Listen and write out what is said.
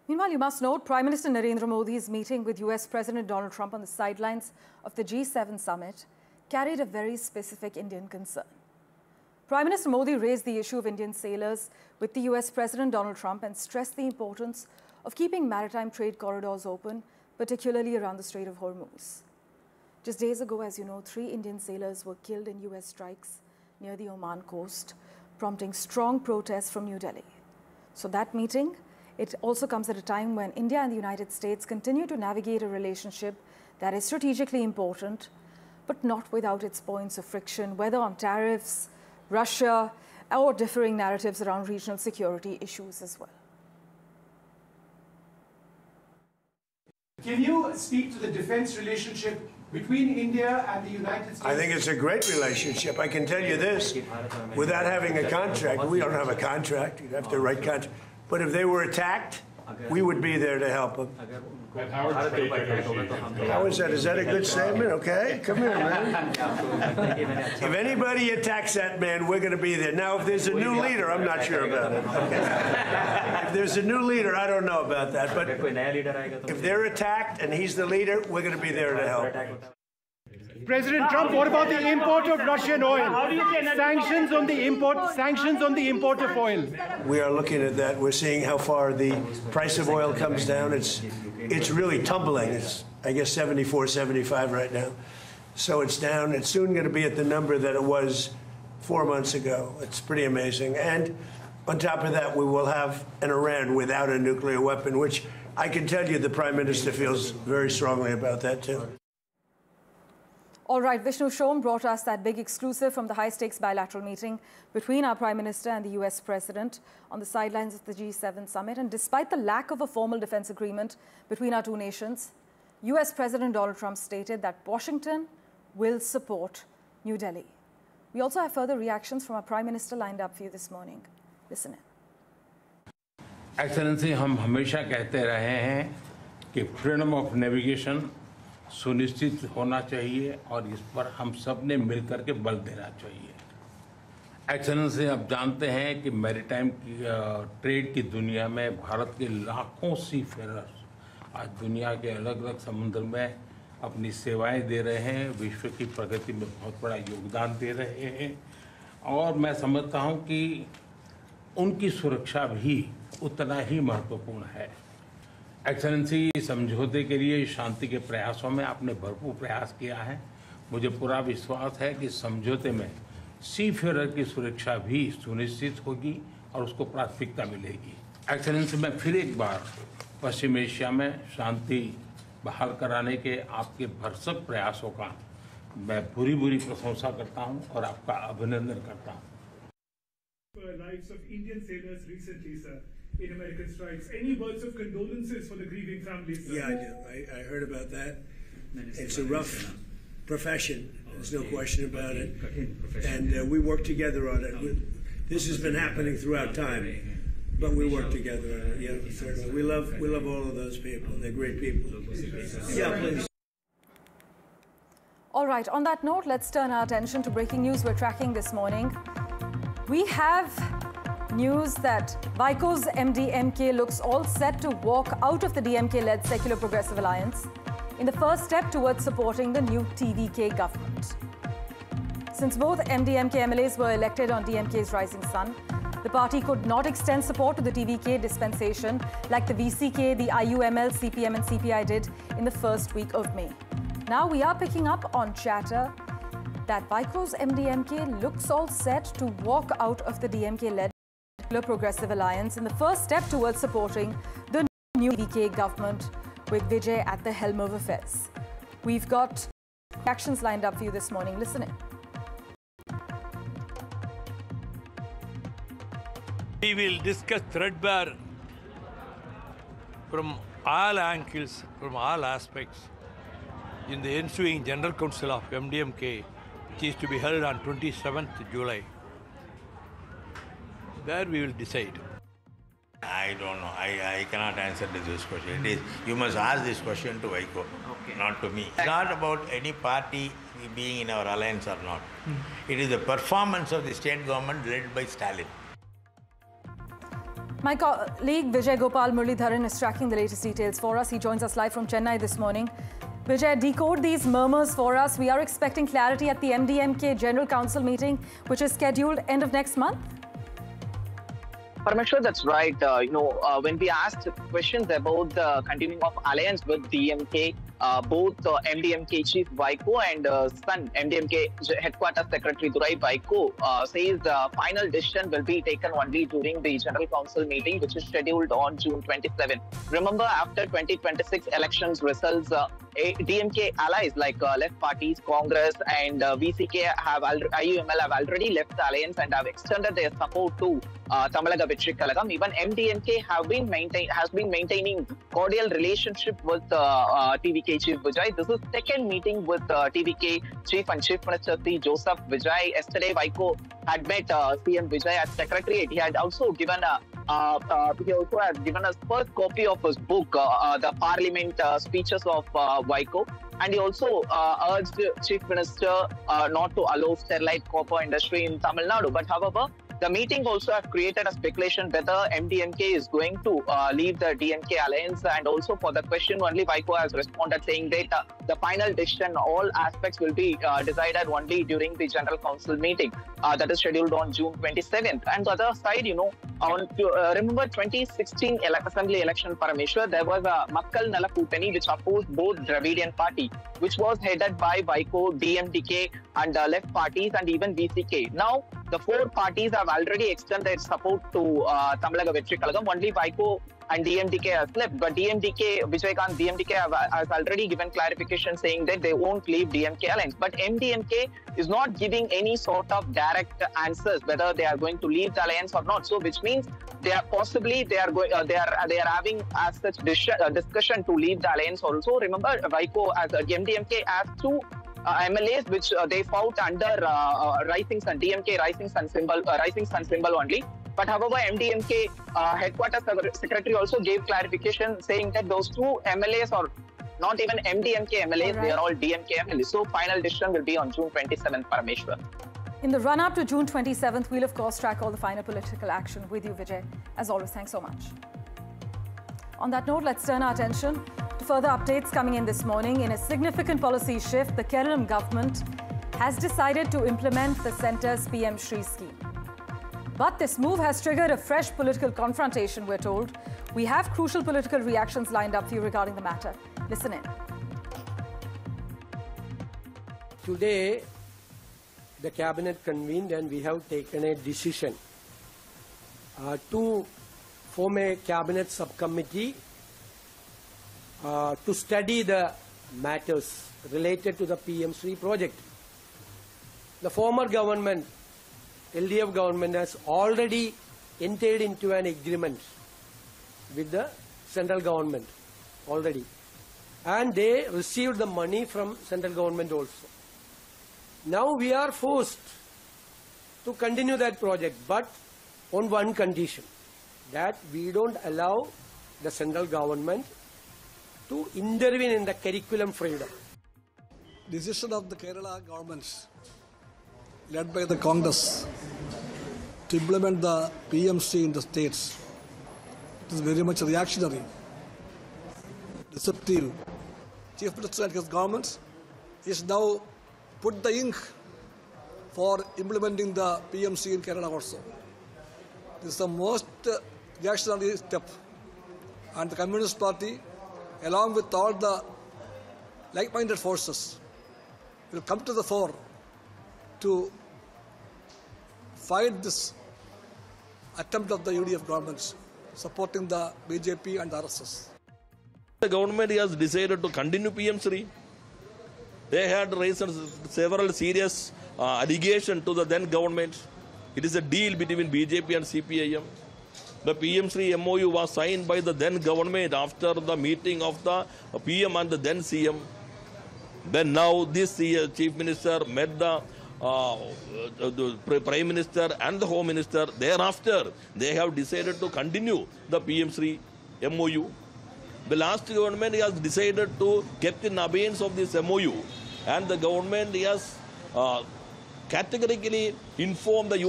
Meanwhile, you must note Prime Minister Narendra Modi's meeting with US President Donald Trump on the sidelines of the G7 summit carried a very specific Indian concern. Prime Minister Modi raised the issue of Indian sailors with the US President Donald Trump and stressed the importance of keeping maritime trade corridors open, particularly around the Strait of Hormuz. Just days ago, as you know, 3 Indian sailors were killed in US strikes near the Oman coast, prompting strong protests from New Delhi. So that meeting, it also comes at a time when India and the United States continue to navigate a relationship that is strategically important, but not without its points of friction, whether on tariffs, Russia, or differing narratives around regional security issues as well. Can you speak to the defense relationship between India and the United States? I think it's a great relationship. I can tell you this, without having a contract, we don't have a contract, you'd have to write contract. But if they were attacked, we would be there to help them. How is that? Is that a good statement? Okay, come here, man. If anybody attacks that man, we're going to be there. Now, if there's a new leader, I'm not sure about it. Okay. If there's a new leader, I don't know about that. But if they're attacked and he's the leader, we're going to be there to help. President Trump, what about the import of Russian oil? Sanctions on the import of oil. We are looking at that. We're seeing how far the price of oil comes down. It's really tumbling. It's, I guess, 74, 75 right now. So it's down. It's soon going to be at the number that it was 4 months ago. It's pretty amazing. And on top of that, we will have an Iran without a nuclear weapon, which I can tell you the Prime Minister feels very strongly about that, too. All right, Vishnu Shom brought us that big exclusive from the high-stakes bilateral meeting between our Prime Minister and the US President on the sidelines of the G7 summit. And despite the lack of a formal defense agreement between our two nations, US President Donald Trump stated that Washington will support New Delhi. We also have further reactions from our Prime Minister lined up for you this morning. Listen in. Excellency, हम हमेशा कहते रहे हैं कि freedom of navigation सुनिश्चित होना चाहिए और इस पर हम सब ने मिलकर के बल देना चाहिए। एक्सेलेंसी, आप जानते हैं कि मैरीटाइम की ट्रेड की दुनिया में भारत के लाखों सीफेरर्स आज दुनिया के अलग अलग समुद्र में अपनी सेवाएं दे रहे हैं, विश्व की प्रगति में बहुत बड़ा योगदान दे रहे हैं और मैं समझता हूं कि उनकी सुरक्षा भी उतना ही महत्वपूर्ण है। एक्सेलेंसी, समझौते के लिए शांति के प्रयासों में आपने भरपूर प्रयास किया है। मुझे पूरा विश्वास है कि समझौते में सीफेरर की सुरक्षा भी सुनिश्चित होगी और उसको प्राथमिकता मिलेगी। एक्सेलेंसी, मैं फिर एक बार पश्चिम एशिया में शांति बहाल कराने के आपके भरसक प्रयासों का मैं पूरी प्रशंसा करता हूं और आपका अभिनंदन करता हूं। Lives of Indian sailors recently, sir, in American strikes. Any words of condolences for the grieving families, sir? Yeah, I do. I heard about that. It's a rough profession. There's no question about it. And we work together on it. This has been happening throughout time, but we work together on it. Yeah, certainly. We love all of those people. They're great people. Yeah, please. All right, on that note, let's turn our attention to breaking news we're tracking this morning. We have news that Vico's MDMK looks all set to walk out of the DMK-led Secular Progressive Alliance in the first step towards supporting the new TVK government. Since both MDMK MLAs were elected on DMK's Rising Sun, the party could not extend support to the TVK dispensation like the VCK, the IUML, CPM and CPI did in the first week of May. Now we are picking up on chatter that Vico's MDMK looks all set to walk out of the DMK-led Progressive Alliance in the first step towards supporting the new TVK government with Vijay at the helm of affairs. We've got actions lined up for you this morning. Listen in. We will discuss threadbare from all angles, from all aspects in the ensuing General Council of MDMK, which is to be held on 27th July. There we will decide. I don't know. I cannot answer to this question. You must ask this question to Vico, not to me. It's not about any party being in our alliance or not. It is the performance of the state government led by Stalin. My colleague Vijay Gopal Muralidharan is tracking the latest details for us. He joins us live from Chennai this morning. Vijay, decode these murmurs for us. We are expecting clarity at the MDMK General Council meeting, which is scheduled end of next month. Parameshwar, that's right. When we asked questions about the continuing of alliance with DMK, both MDMK Chief Vaiko and son MDMK Headquarters Secretary Durai Vaiko says the final decision will be taken only during the General Council meeting, which is scheduled on June 27. Remember, after 2026 elections results, DMK allies like left parties, Congress and VCK IUML have already left the alliance and have extended their support to Tamalaga Vetri Kalagam. Even MDMK has been maintaining cordial relationship with TVK Chief Vijay. This is second meeting with TVK Chief and Chief Minister C. Joseph Vijay. Yesterday, Vaiko had met CM Vijay at Secretariat. He had also given us first copy of his book, the Parliament speeches of Vaiko. And he also urged Chief Minister not to allow Sterlite copper industry in Tamil Nadu. But however, the meeting also have created a speculation whether MDMK is going to leave the DMK alliance, and also for the question only Vaiko has responded saying that the final decision, all aspects will be decided only during the General Council meeting that is scheduled on June 27th. And the other side, remember 2016 Assembly election, Parameshwar, there was a Makkal Nala Kootani which opposed both Dravidian Party, which was headed by Vaiko, DMDK and left parties and even VCK. Now, the four parties have already extended their support to Tamalaga Vetri Kalagam. Only Vaiko and DMDK has left, but Vijaykanth DMDK has already given clarification saying that they won't leave DMK alliance. But MDMK is not giving any sort of direct answers whether they are going to leave the alliance or not. So, which means they are having as such discussion to leave the alliance also. Remember, Vaiko as MDMK has two MLAs which they fought under Rising Sun, DMK Rising Sun symbol only. But however, MDMK Headquarters Secretary also gave clarification saying that those two MLAs are not even MDMK MLAs, they are all DMK MLAs. So final decision will be on June 27th, Parameshwar. In the run-up to June 27th, we'll of course track all the final political action with you, Vijay. As always, thanks so much. On that note, let's turn our attention to further updates coming in this morning. In a significant policy shift, the Kerala government has decided to implement the centre's PM Shri scheme. But this move has triggered a fresh political confrontation, we're told. We have crucial political reactions lined up for you regarding the matter. Listen in. Today, the cabinet convened and we have taken a decision to form a cabinet subcommittee to study the matters related to the PM Shri project. The former government, LDF government, has already entered into an agreement with the central government already. And they received the money from central government also. Now we are forced to continue that project, but on one condition, that we don't allow the central government to intervene in the curriculum freedom. Decision of the Kerala government, led by the Congress, to implement the PMC in the states, it is very much reactionary, deceptive. Chief Minister and his government is now put the ink for implementing the PMC in Kerala also. This is the most reactionary step, and the Communist Party, along with all the like-minded forces, will come to the fore to fight this attempt of the UDF government, supporting the BJP and the RSS. The government has decided to continue PM Shri. They had raised several serious allegations to the then government. It is a deal between BJP and CPIM. The PM Shri MOU was signed by the then government after the meeting of the PM and the then CM. Then now this Chief Minister met the Prime Minister and the Home Minister. Thereafter, they have decided to continue the PM Shri MOU. The last government has decided to keep in abeyance of this MOU, and the government has categorically informed the